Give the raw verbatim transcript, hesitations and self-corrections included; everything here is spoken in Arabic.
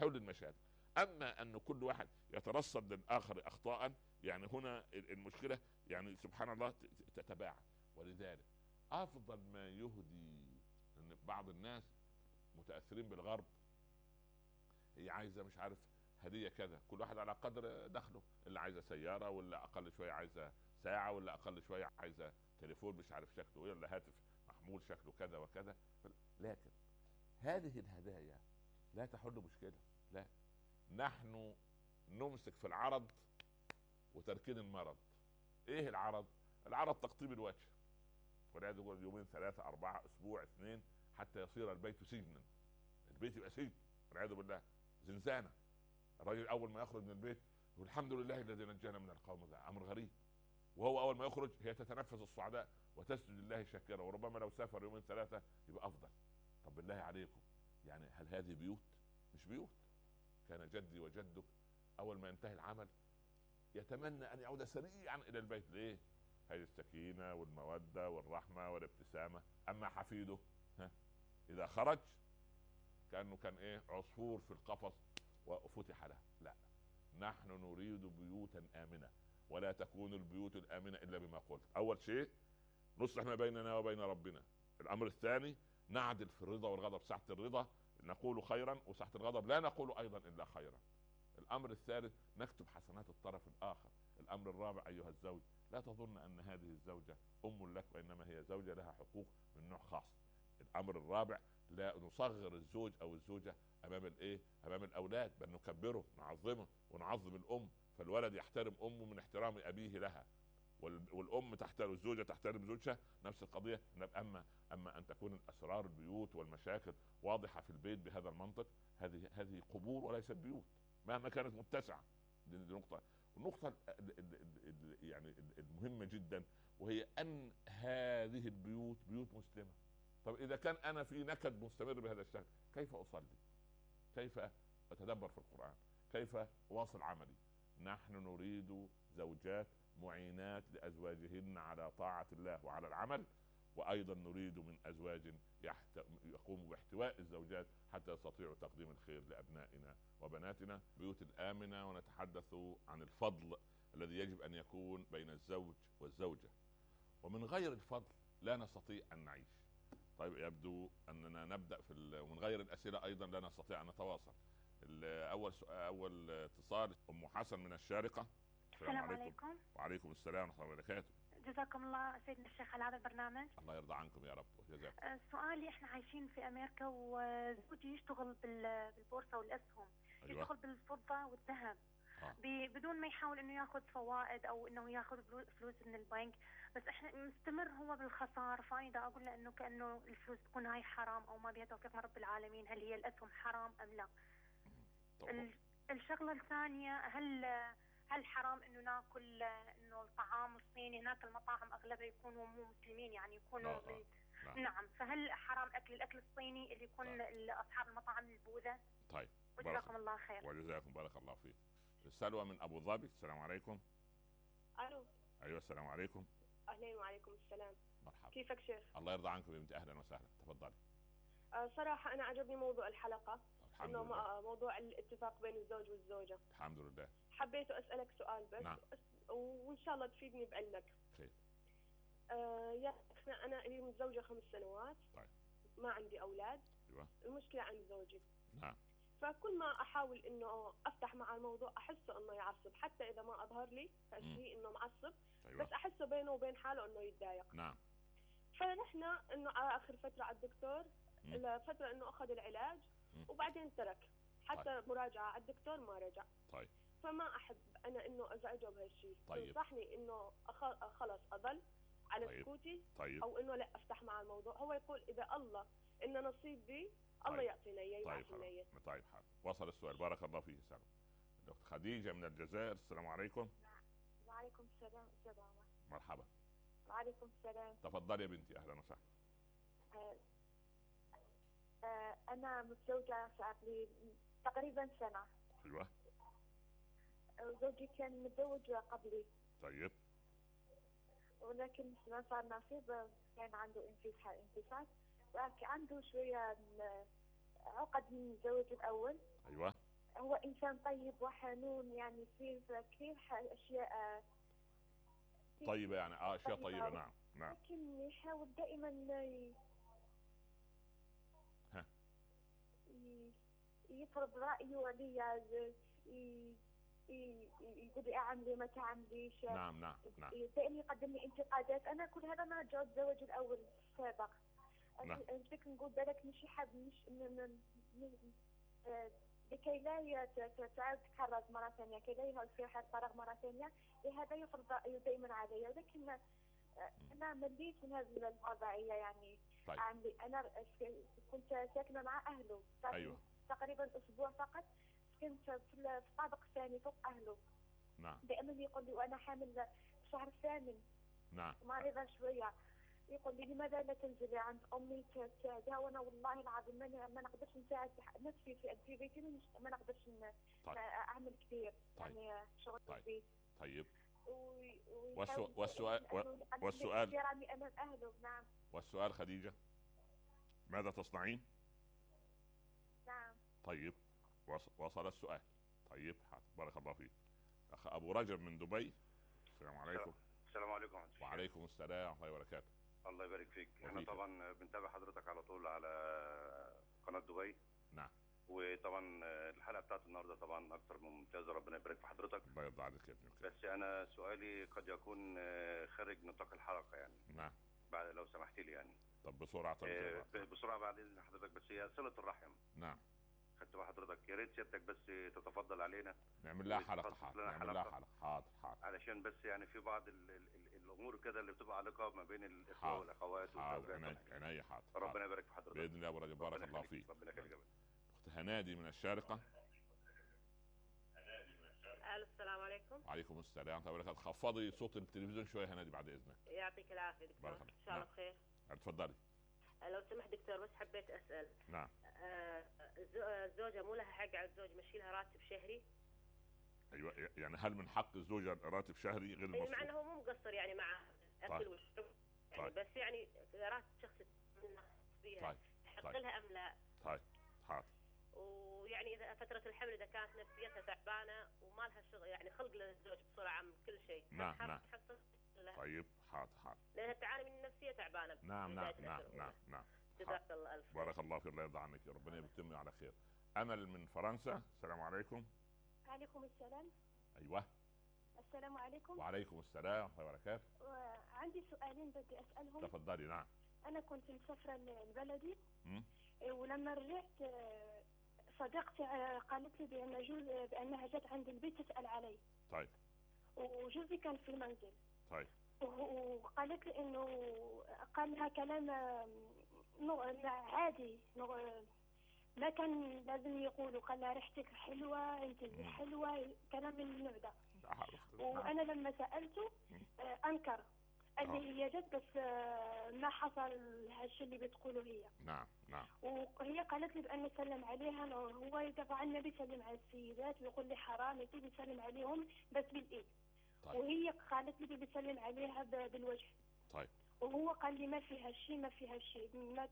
حل المشاكل. اما ان كل واحد يترصد للاخر اخطاء، يعني هنا المشكله يعني سبحان الله تتباعد. ولذلك افضل ما يهدي ان بعض الناس متاثرين بالغرب، هي عايزه مش عارف هديه كذا، كل واحد على قدر دخله، اللي عايزه سياره، ولا اقل شويه عايزه ساعه، ولا اقل شويه عايزه تليفون مش عارف شكله ايه، ولا هاتف محمول شكله كذا وكذا. لكن هذه الهدايا لا تحل مشكله، لا، نحن نمسك في العرض وتركين المرض. ايه العرض؟ العرض تقطيب الوجه، ولهذا يقول يومين ثلاثه اربعه اسبوع اثنين حتى يصير البيت سجنا. البيت يبقى سجن والعياذ بالله، زنزانه. الرجل اول ما يخرج من البيت يقول الحمد لله الذي نجانا من القوم، ده امر غريب. وهو اول ما يخرج هي تتنفس الصعداء وتسجد لله شاكرا، وربما لو سافر يومين ثلاثه يبقى افضل. طب بالله عليكم، يعني هل هذه بيوت؟ مش بيوت. كان جدي وجدك اول ما ينتهي العمل يتمنى ان يعود سريعا الى البيت. ليه؟ هذه السكينه والموده والرحمه والابتسامه. اما حفيده ها، اذا خرج كانه كان ايه، عصفور في القفص وفتح له. لا، نحن نريد بيوتا امنه، ولا تكون البيوت الامنه الا بما قلت. اول شيء نصلح ما بيننا وبين ربنا. الامر الثاني نعدل في الرضا والغضب، ساعه الرضا نقول خيرا، وساعه الغضب لا نقول ايضا الا خيرا. الامر الثالث نكتب حسنات الطرف الاخر. الامر الرابع ايها الزوج، لا تظن ان هذه الزوجه ام لك، وانما هي زوجه لها حقوق من نوع خاص. الامر الرابع لا نصغر الزوج او الزوجه امام الايه، امام الاولاد، بل نكبره نعظمه ونعظم الام. فالولد يحترم امه من احترام ابيه لها، والام تحترم الزوجه تحترم زوجها، نفس القضيه. اما اما ان تكون الاسرار البيوت والمشاكل واضحه في البيت بهذا المنطق، هذه هذه قبور وليست بيوت مهما كانت متسعه. دي نقطه. النقطه يعني المهمه جدا، وهي ان هذه البيوت بيوت مسلمه. طب اذا كان انا في نكد مستمر بهذا الشكل، كيف اصلي؟ كيف اتدبر في القران؟ كيف اواصل عملي؟ نحن نريد زوجات معينات لازواجهن على طاعه الله وعلى العمل، وايضا نريد من ازواج يحت... يقوم باحتواء الزوجات حتى يستطيعوا تقديم الخير لابنائنا وبناتنا. بيوت الامنه. ونتحدث عن الفضل الذي يجب ان يكون بين الزوج والزوجه، ومن غير الفضل لا نستطيع ان نعيش. طيب يبدو اننا نبدا في ال... ومن غير الاسئله ايضا لا نستطيع ان نتواصل. اول سؤال، اول اتصال ام حسن من الشارقه. السلام, السلام عليكم. عليكم. وعليكم السلام ورحمه الله وبركاته. جزاكم الله سيدنا الشيخ على هذا البرنامج. الله يرضى عنكم يا رب وجزاكم. أه سؤالي، احنا عايشين في امريكا وزوجي يشتغل بالبورصه والاسهم. أيوة. يشتغل بالفضه والذهب آه. بدون ما يحاول انه ياخذ فوائد او انه ياخذ فلوس من البنك، بس احنا مستمر هو بالخساره. فاذا اقول له انه كانه الفلوس تكون هاي حرام او ما بها توفيق من رب العالمين، هل هي الاسهم حرام ام لا؟ الشغله الثانيه، هل هل حرام انه ناكل انه الطعام الصيني؟ هناك المطاعم اغلبها يكونوا مو مسلمين، يعني يكونوا لا من لا. نعم، فهل حرام اكل الاكل الصيني اللي يكون اصحاب المطاعم البوذا؟ طيب، وجزاكم الله خير. وجزاكم بارك الله فيك. سلوى من ابو ظبي. السلام عليكم. الو. ايوه السلام عليكم. اهلين وعليكم السلام. مرحبا. كيفك شيخ؟ الله يرضى عنكم يا بنتي، اهلا وسهلا، تفضلي. أه صراحه انا عجبني موضوع الحلقه، انه موضوع الاتفاق بين الزوج والزوجه. الحمد لله. حبيت اسالك سؤال بس. نعم. وان شاء الله تفيدني بعلمك. خير. آه يا اخنا انا لي متزوجه خمس سنوات. طيب. ما عندي اولاد. ايوه. المشكله عند زوجي. نعم. فكل ما احاول انه افتح مع الموضوع احسه انه يعصب، حتى اذا ما اظهر لي فيه انه معصب. أيوة. بس احسه بينه وبين حاله انه يتضايق. نعم. فنحن انه على اخر فتره على الدكتور، لفتره انه اخذ العلاج مم. وبعدين ترك حتى طيب. مراجعه على الدكتور ما رجع. طيب. فما احب انا انه ازعجه بهالشيء. طيب. تنصحني انه أخ... خلص اضل على طيب. سكوتي طيب. او انه لا افتح مع الموضوع؟ هو يقول اذا الله ان نصيب بي الله طيب. يعطينا اياه. طيب طيب, طيب حاضر. وصل السؤال، بارك الله فيك. سلام. دكتور خديجه من الجزائر. السلام عليكم. وعليكم السلام. مرحبا. وعليكم السلام. تفضلي يا بنتي، اهلا وسهلا. أه أه انا متزوجه صار لي تقريبا سنه. ايوه. وزوجي كان متزوج قبلي. طيب. ولكن ما صار نصيب، كان عنده انفصال انفصال عنده شويه عقد من الزوج الاول. ايوه. هو إنسان طيب وحنون، يعني في كثير أشياء طيبة، يعني اه اشياء طيبة. نعم نعم. لكن يحاول دائما ي... ها. يفرض رأيه علي، ي... يقول لي اعملي ما تعمليش. نعم نعم نعم. دائما يقدم لي انتقادات. انا كل هذا ما رجعت الزواج الاول السابق. نعم. فيك نقول بالك مش حاب مش من... من... لكي لا تعود تكرر مرة ثانية، كي لا يصير حال فراغ مرة ثانية، لهذا يفرض رأيه دائما علي. ولكن أنا مليت من هذه الوضعية يعني. طيب. أنا كنت ساكنة مع أهله. أيوة. تقريبا أسبوع فقط. كنت في الطابق الثاني فوق أهله. نعم. دائما يقول لي وأنا حامل في الشهر الثامن. نعم. مريضة شوية. يقول لي لماذا لا تنزلي عند امي تساعدها؟ وانا والله العظيم ما نقدرش نساعد نفسي في في بيتي، ما نقدرش طيب. اعمل كثير. طيب. يعني شغل طيب. البيت. طيب. والسؤال والسؤال والسؤال امام اهله. نعم. والسؤال خديجة، ماذا تصنعين؟ نعم. طيب وصل السؤال. طيب حاضر، بارك الله فيك. اخ ابو رجب من دبي، السلام عليكم. السلام عليكم. وعليكم السلام ورحمة الله وبركاته. الله يبارك فيك. احنا طبعا بنتابع حضرتك على طول على قناة دبي. نعم. وطبعا الحلقة بتاعت النهارده طبعا اكثر من ممتازة، ربنا يبارك في حضرتك. الله يرضى عليك يا ابني. بس انا سؤالي قد يكون خارج نطاق الحلقة يعني. نعم. بعد لو سمحت لي يعني. طب بسرعة. طب بسرعة, بسرعة بعد اذن حضرتك. بس هي صلة الرحم. نعم. خدت بقى حضرتك، يا ريت سيادتك بس تتفضل علينا نعمل لها حلقة. حاضر نعمل لها حلقة. حاضر حاضر. علشان بس يعني في بعض ال ال الامور كده اللي بتبقى علاقه ما بين الاخوه والاخوات والزوجات. عينيا حاضر. ربنا يبارك في حضرتك باذن الله. ابو رجب بارك الله فيك. ربنا يخليك. اخت هنادي من الشارقة. السلام عليكم. وعليكم السلام ورحمة الله وبركاته. خفضي صوت التلفزيون شوية هنادي بعد اذنك. يعطيك العافية دكتور. ان شاء الله بخير. اتفضلي. لو سمحت دكتور بس حبيت اسال. نعم. آه الزوجة مو لها حق على الزوج يمشي لها راتب شهري؟ ايوه، يعني هل من حق الزوجة راتب شهري غير المصروف؟ مع انه هو مو مقصر يعني مع اكل والشرب يعني. طيب. بس يعني راتب شخصي فيها. طيب. تحق طيب. لها ام لا؟ طيب حاضر. ويعني اذا فترة الحمل اذا كانت نفسيتها تعبانة وما لها شغل يعني خلق للزوج بصورة عامة كل شيء. نعم نعم. تحصل لها. طيب حاضر حاضر. لانها تعاني من النفسية تعبانة. نعم نعم نعم نعم نعم. جزاك الله الف. بارك الله فيك. الله يرضى عنك، ربنا يتم على خير. امل من فرنسا، السلام عليكم. وعليكم السلام. ايوه. السلام عليكم. وعليكم السلام ورحمة الله وبركاته. عندي سؤالين بدي اسالهم. تفضلي. نعم. انا كنت مسافرة لبلدي ولما رجعت صديقتي قالت لي بان جوز بانها جت عند البيت تسال علي. طيب. وجوزي كان في المنزل. طيب. وقالت لي انه قال لها كلام عادي ما كان لازم يقولوا. قال لها ريحتك حلوه، انت حلوه، كلام من النوع ده. وانا لما سالته انكر. قال لي هي جت بس ما حصل هالشيء اللي بتقوله هي. نعم نعم. وهي قالت لي بان سلم عليها. هو طبعا ما بيسلم على السيدات ويقول لي حرام، انت بيسلم عليهم بس بالايد. طيب. وهي قالت لي بيسلم عليها بالوجه. طيب. وهو قال لي ما فيها شيء ما فيها شيء ما